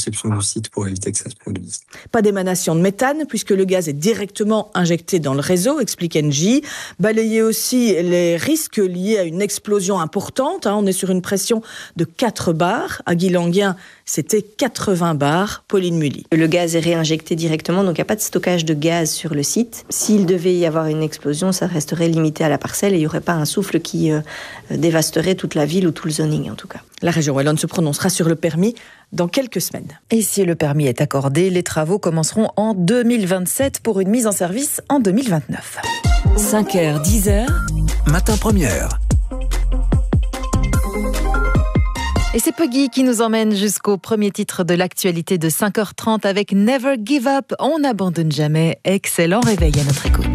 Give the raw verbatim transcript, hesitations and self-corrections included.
conception du site pour éviter que ça se produise. Pas d'émanation de méthane puisque le gaz est directement injecté dans le réseau, explique Engie. Balayer aussi les risques liés à une explosion importante. Hein, on est sur une pression de quatre bars. À Guilanguien, c'était quatre-vingts bars. Pauline Mully. Le gaz est réinjecté directement, donc il n'y a pas de stockage de gaz sur le site. S'il devait y avoir une explosion, ça resterait limité à la parcelle et il n'y aurait pas un souffle qui euh, dévasterait toute la ville ou tout le zoning en tout cas. La région wallonne se prononcera sur le permis dans quelques semaines. Et si le permis est accordé, les travaux commenceront en deux mille vingt-sept pour une mise en service en deux mille vingt-neuf. cinq heures, dix heures. Matin première. Et c'est Puggy qui nous emmène jusqu'au premier titre de l'actualité de cinq heures trente avec Never Give Up. On n'abandonne jamais. Excellent réveil à notre écoute.